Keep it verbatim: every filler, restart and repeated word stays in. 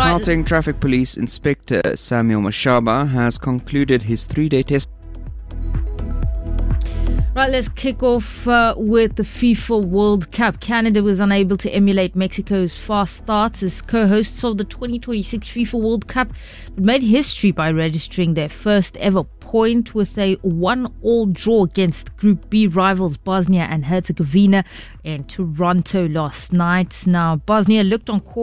Gauteng Traffic Police Inspector Samuel Mashaba has concluded his three-day test. Right, let's kick off uh, with the FIFA World Cup. Canada was unable to emulate Mexico's fast starts as co-hosts of the twenty twenty-six FIFA World Cup, but made history by registering their first ever point with a one-all draw against Group B rivals Bosnia and Herzegovina in Toronto last night. Now, Bosnia looked on course